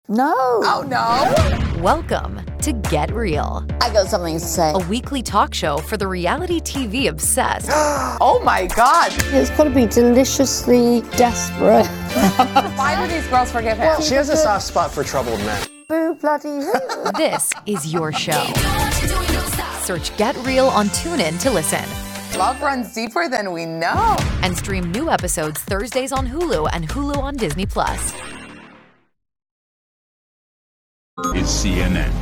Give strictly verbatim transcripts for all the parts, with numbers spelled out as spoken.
No. Oh, no. Welcome to Get Real. I got something to say. A weekly talk show for the reality T V obsessed. Oh, my God. It's got to be deliciously desperate. Why do these girls forgive him? She has a soft spot for troubled men. Boo bloody who? This is your show. Search Get Real on TuneIn to listen. Love runs deeper than we know. And stream new episodes Thursdays on Hulu and Hulu on Disney Plus. Is C N N.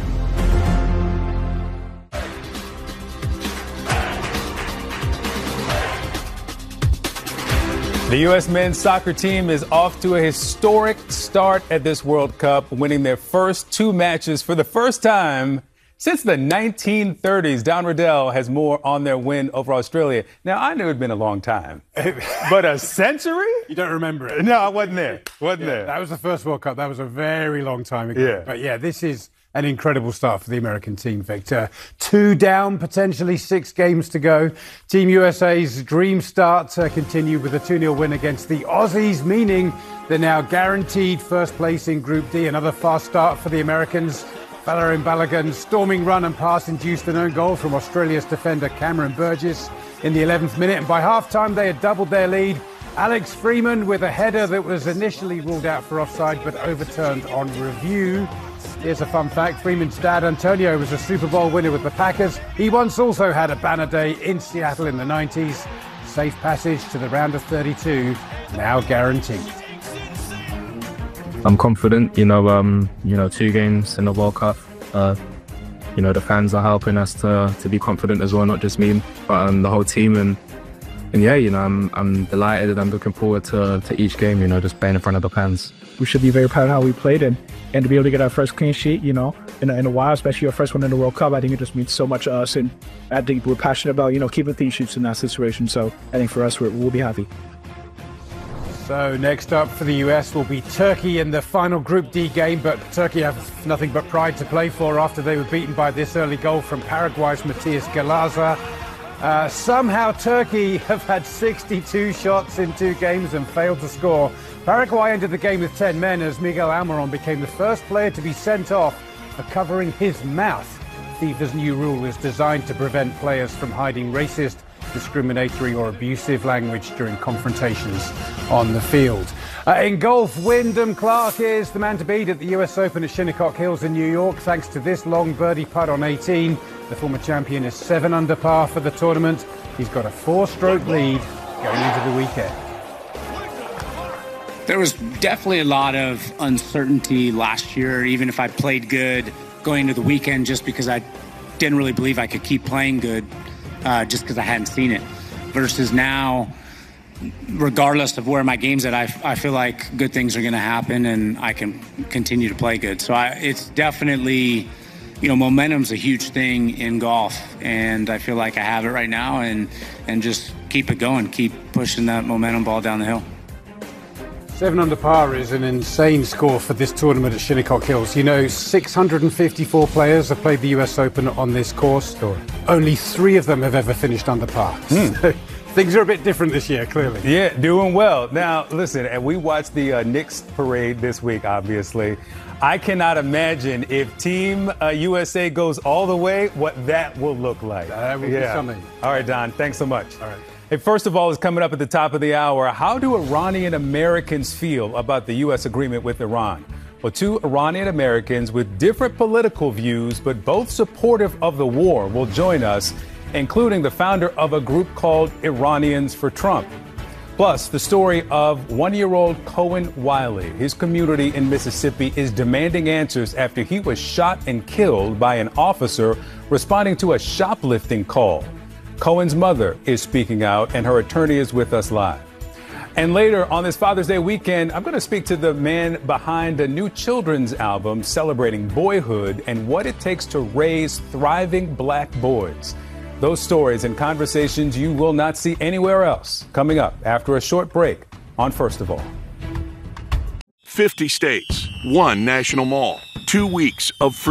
The U S men's soccer team is off to a historic start at this World Cup, winning their first two matches for the first time since the nineteen thirties. Don Riddell has more on their win over Australia. Now, I knew it had been a long time, but a century? You don't remember it? No, I wasn't there. Wasn't yeah, there. That was the first World Cup. That was a very long time ago. Yeah. But yeah, this is an incredible start for the American team, Victor. Two down, potentially six games to go. Team U S A's dream start uh, continued with a two nil win against the Aussies, meaning they're now guaranteed first place in Group D. Another fast start for the Americans. Valérien Balogun's storming run and pass induced an own goal from Australia's defender Cameron Burgess in the eleventh minute. And by half-time, they had doubled their lead. Alex Freeman with a header that was initially ruled out for offside but overturned on review. Here's a fun fact. Freeman's dad, Antonio, was a Super Bowl winner with the Packers. He once also had a banner day in Seattle in the nineties. Safe passage to the round of thirty-two, now guaranteed. I'm confident, you know, um, you know, two games in the World Cup. Uh, you know, the fans are helping us to to be confident as well, not just me, but um, the whole team. And and yeah, you know, I'm I'm delighted and I'm looking forward to to each game. You know, just playing in front of the fans. We should be very proud of how we played and and to be able to get our first clean sheet, you know, in a, in a while, especially our first one in the World Cup. I think it just means so much to us, and I think we're passionate about, you know, keeping clean sheets in that situation. So I think for us, we're, we'll be happy. So next up for the U S will be Turkey in the final Group D game, but Turkey have nothing but pride to play for after they were beaten by this early goal from Paraguay's Matias Galaza. Uh, somehow Turkey have had sixty-two shots in two games and failed to score. Paraguay entered the game with ten men as Miguel Almiron became the first player to be sent off for covering his mouth. FIFA's new rule is designed to prevent players from hiding racist, discriminatory or abusive language during confrontations on the field. Uh, in golf, Wyndham Clark is the man to beat at the U S Open at Shinnecock Hills in New York thanks to this long birdie putt on eighteen. The former champion is seven under par for the tournament. He's got a four-stroke lead going into the weekend. There was definitely a lot of uncertainty last year, even if I played good going into the weekend, just because I didn't really believe I could keep playing good. Uh, just because I hadn't seen it, versus now, regardless of where my game's at, I, I feel like good things are going to happen and I can continue to play good. So I, it's definitely, you know, momentum's a huge thing in golf, and I feel like I have it right now, and and just keep it going, keep pushing that momentum ball down the hill. Seven under par is an insane score for this tournament at Shinnecock Hills. You know, six hundred fifty-four players have played the U S Open on this course. Sure. Only three of them have ever finished under par. Mm. So things are a bit different this year, clearly. Yeah, doing well. Now, listen, and we watched the uh, Knicks parade this week, obviously. I cannot imagine if Team uh, U S A goes all the way, what that will look like. That will yeah. be something. All right, Don, thanks so much. All right. Hey, first of all, is coming up at the top of the hour. How do Iranian Americans feel about the U S agreement with Iran? Well, two Iranian Americans with different political views, but both supportive of the war, will join us, including the founder of a group called Iranians for Trump. Plus, the story of one-year-old Cohen Wiley. His community in Mississippi is demanding answers after he was shot and killed by an officer responding to a shoplifting call. Cohen's mother is speaking out, and her attorney is with us live. And later on this Father's Day weekend, I'm going to speak to the man behind a new children's album celebrating boyhood and what it takes to raise thriving black boys. Those stories and conversations you will not see anywhere else, coming up after a short break on First of All. fifty states, one national mall, two weeks of freedom.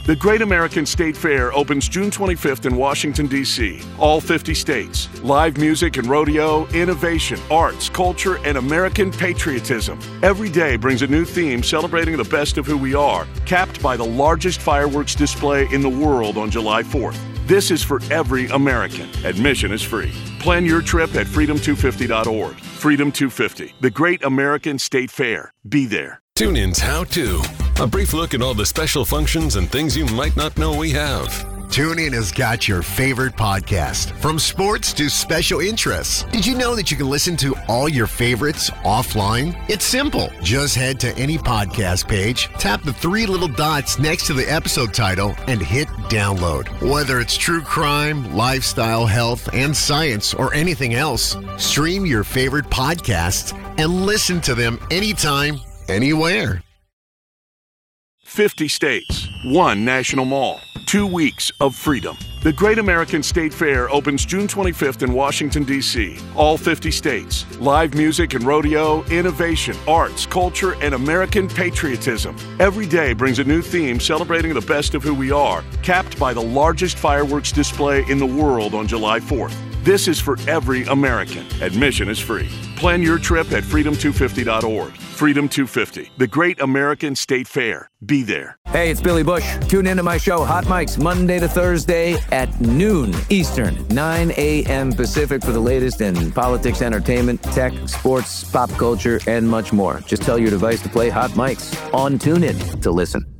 The Great American State Fair opens June twenty-fifth in Washington, D C All fifty states. Live music and rodeo, innovation, arts, culture, and American patriotism. Every day brings a new theme celebrating the best of who we are, capped by the largest fireworks display in the world on July fourth. This is for every American. Admission is free. Plan your trip at freedom two fifty dot org. Freedom two fifty, the Great American State Fair. Be there. TuneIn's How To. A brief look at all the special functions and things you might not know we have. TuneIn has got your favorite podcast, from sports to special interests. Did you know that you can listen to all your favorites offline? It's simple. Just head to any podcast page, tap the three little dots next to the episode title, and hit download. Whether it's true crime, lifestyle, health, and science, or anything else, stream your favorite podcasts and listen to them anytime, anywhere. fifty states, one national mall, two weeks of freedom. The Great American State Fair opens June twenty-fifth in Washington, D C All fifty states. Live music and rodeo, innovation, arts, culture, and American patriotism. Every day brings a new theme celebrating the best of who we are, capped by the largest fireworks display in the world on July fourth. This is for every American. Admission is free. Plan your trip at freedom two fifty dot org. Freedom two fifty, the Great American State Fair. Be there. Hey, it's Billy Bush. Tune into my show, Hot Mics, Monday to Thursday at noon Eastern, nine a.m. Pacific for the latest in politics, entertainment, tech, sports, pop culture, and much more. Just tell your device to play Hot Mics on TuneIn to listen.